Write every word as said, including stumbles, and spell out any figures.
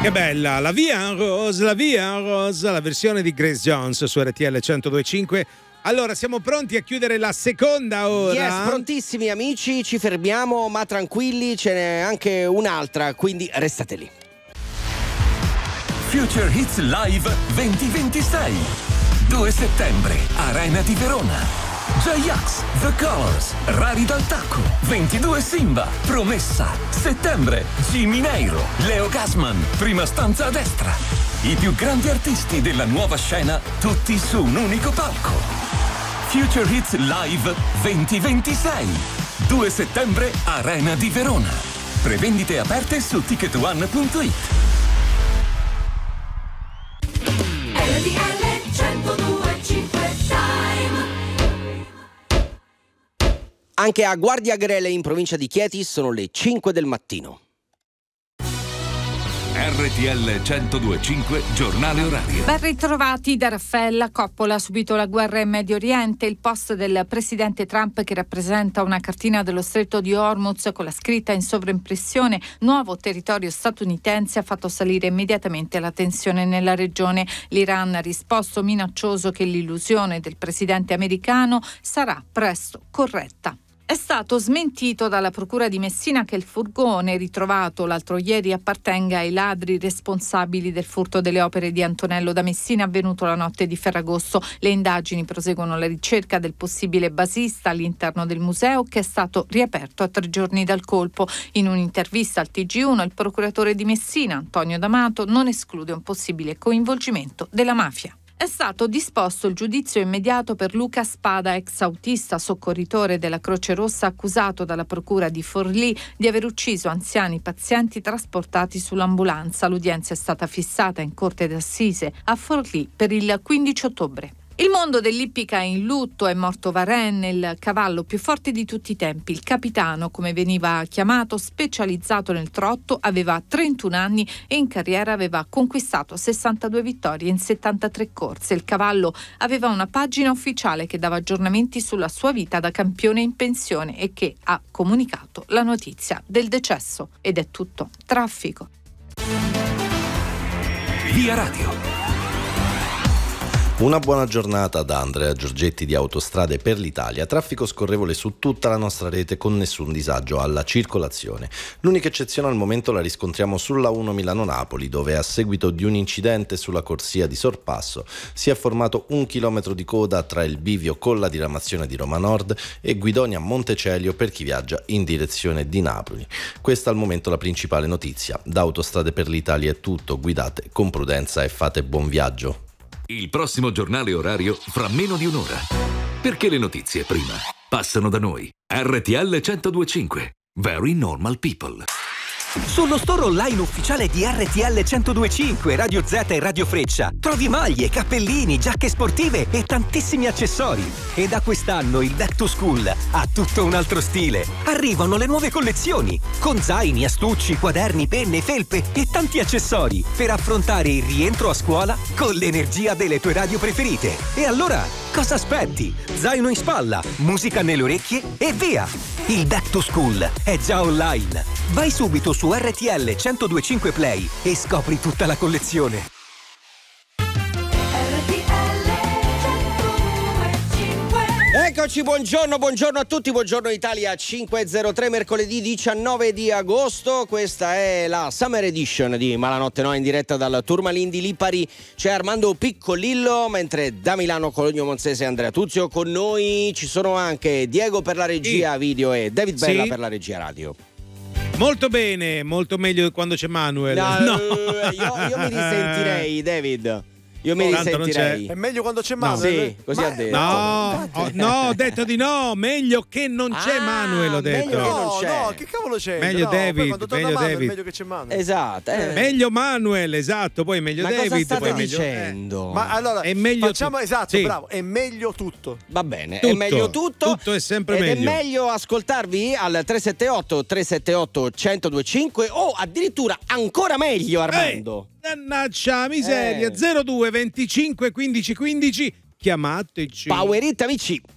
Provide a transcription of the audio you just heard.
Che bella, la Vie en Rose, la Vie en Rose, la versione di Grace Jones su R T L centodue e cinque. Allora, siamo pronti a chiudere la seconda ora? Yes, prontissimi amici, ci fermiamo, ma tranquilli, ce n'è anche un'altra, quindi restate lì. Future Hits Live duemilaventisei, due settembre, Arena di Verona. J-Ax, The Colors, Rari dal Tacco, ventidue Simba, Promessa, Settembre, Jimmy Neiro, Leo Gasman, Prima stanza a destra. I più grandi artisti della nuova scena, tutti su un unico palco. Future Hits Live duemilaventisei, due settembre, Arena di Verona. Prevendite aperte su ticket one punto it. R T L centodue e cinque Time. Anche a Guardia Grele in provincia di Chieti sono le cinque del mattino. R T L centodue e cinque, giornale orario. Ben ritrovati da Raffaella. Coppola ha subito la guerra in Medio Oriente. Il post del presidente Trump, che rappresenta una cartina dello stretto di Hormuz con la scritta in sovraimpressione "nuovo territorio statunitense", ha fatto salire immediatamente la tensione nella regione. L'Iran ha risposto minaccioso che l'illusione del presidente americano sarà presto corretta. È stato smentito dalla procura di Messina che il furgone ritrovato l'altro ieri appartenga ai ladri responsabili del furto delle opere di Antonello da Messina avvenuto la notte di Ferragosto. Le indagini proseguono alla ricerca del possibile basista all'interno del museo, che è stato riaperto a tre giorni dal colpo. In un'intervista al T G uno, il procuratore di Messina, Antonio D'Amato, non esclude un possibile coinvolgimento della mafia. È stato disposto il giudizio immediato per Luca Spada, ex autista soccorritore della Croce Rossa, accusato dalla procura di Forlì di aver ucciso anziani pazienti trasportati sull'ambulanza. L'udienza è stata fissata in corte d'assise a Forlì per il quindici ottobre. Il mondo dell'ippica è in lutto. È morto Varenne, il cavallo più forte di tutti i tempi. Il capitano, come veniva chiamato, specializzato nel trotto, aveva trentuno anni e in carriera aveva conquistato sessantadue vittorie in settantatré corse. Il cavallo aveva una pagina ufficiale che dava aggiornamenti sulla sua vita da campione in pensione e che ha comunicato la notizia del decesso. Ed è tutto traffico. Via Radio. Una buona giornata da Andrea Giorgetti di Autostrade per l'Italia. Traffico scorrevole su tutta la nostra rete con nessun disagio alla circolazione. L'unica eccezione al momento la riscontriamo sulla uno Milano-Napoli, dove a seguito di un incidente sulla corsia di sorpasso si è formato un chilometro di coda tra il bivio con la diramazione di Roma Nord e Guidonia-Montecelio per chi viaggia in direzione di Napoli. Questa al momento la principale notizia. Da Autostrade per l'Italia è tutto, guidate con prudenza e fate buon viaggio. Il prossimo giornale orario fra meno di un'ora. Perché le notizie prima passano da noi. R T L centodue e cinque. Very Normal People. Sullo store online ufficiale di R T L centodue e cinque, Radio Z e Radio Freccia trovi maglie, cappellini, giacche sportive e tantissimi accessori. E da quest'anno il Back to School ha tutto un altro stile. Arrivano le nuove collezioni con zaini, astucci, quaderni, penne, felpe e tanti accessori per affrontare il rientro a scuola con l'energia delle tue radio preferite. E allora, cosa aspetti? Zaino in spalla, musica nelle orecchie e via! Il Back to School è già online. Vai subito su R T L centodue e cinque Play e scopri tutta la collezione. Eccoci, buongiorno, buongiorno a tutti, buongiorno Italia, cinque e zero tre, mercoledì diciannove di agosto. Questa è la Summer Edition di Malanotte No, in diretta dal Tourmaline di Lipari. C'è Armando Piccolillo, mentre da Milano Cologno Monzese e Andrea Tuzio. Con noi ci sono anche Diego per la regia sì. video e David Bella sì. per la regia radio. Molto bene, molto meglio quando c'è Manuel. No, no. Io, io mi risentirei, David. Io mi risentirei. È meglio quando c'è Manuel? No, sì, così Ma, ha detto. No, oh, no, ho detto di no. Meglio che non c'è ah, Manuel, ho detto. Meglio che non no, c'è. no, che cavolo c'è? Meglio no, David, quando torna meglio Manuel, David. meglio che c'è Manuel. Esatto. Eh. Meglio Manuel, esatto. Poi meglio Ma David. cosa state poi meglio... dicendo? Ma allora, è meglio facciamo tu- esatto, sì. bravo. È meglio tutto. Va bene, Tutto, è meglio tutto. Tutto è sempre ed meglio. Ed è meglio ascoltarvi al tre sette otto tre sette otto centodue e cinque o addirittura ancora meglio, Armando. Ehi, mannaggia miseria. Eh. zero due venticinque quindici quindici. Chiamateci. Power It amici.